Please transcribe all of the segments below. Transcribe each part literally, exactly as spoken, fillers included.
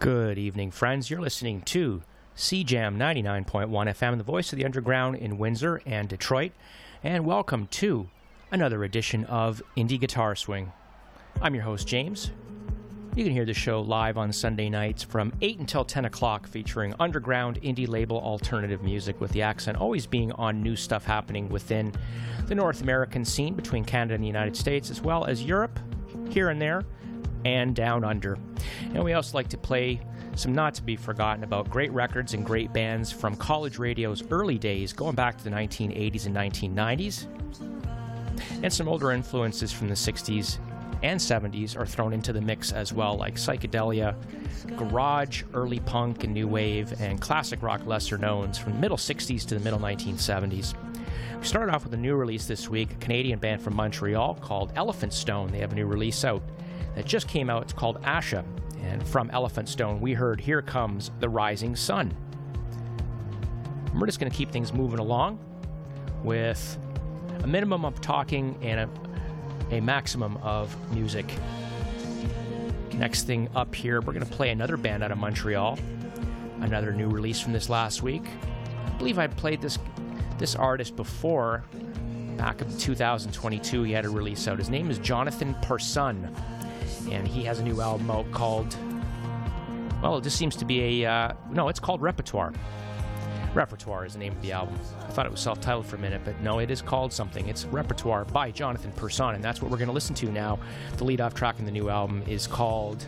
Good evening, friends. You're listening to C Jam ninety-nine point one F M, the voice of the underground in Windsor and Detroit. And welcome to another edition of Indie Guitar Swing. I'm your host, James. You can hear the show live on Sunday nights from eight until ten o'clock, featuring underground indie label alternative music, with the accent always being on new stuff happening within the North American scene between Canada and the United States, as well as Europe, here and there, and down under. And we also like to play some not to be forgotten about great records and great bands from college radio's early days, going back to the nineteen eighties and nineteen nineties. And some older influences from the sixties and seventies are thrown into the mix as well, like psychedelia, garage, early punk and new wave, and classic rock lesser knowns from the middle sixties to the middle nineteen seventies. We started off with a new release this week, a Canadian band from Montreal called Elephant Stone. They have a new release out that just came out. It's called Asha. And from Elephant Stone, we heard Here Comes the Rising Sun. And we're just going to keep things moving along with a minimum of talking and a, a maximum of music. Next thing up here, we're going to play another band out of Montreal. Another new release from this last week. I believe I played this this artist before. Back in two thousand twenty-two, he had a release out. His name is Jonathan Persson. And he has a new album out called, well, it just seems to be a, uh, no, it's called Repertoire. Repertoire is the name of the album. I thought it was self-titled for a minute, but no, it is called something. It's Repertoire by Jonathan Persson, and that's what we're going to listen to now. The lead-off track in the new album is called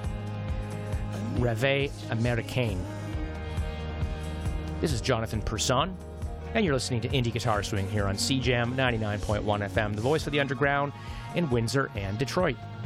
Rêve Américain. This is Jonathan Persson, and you're listening to Indie Guitar Swing here on C Jam ninety-nine point one F M, the voice of the underground in Windsor and Detroit.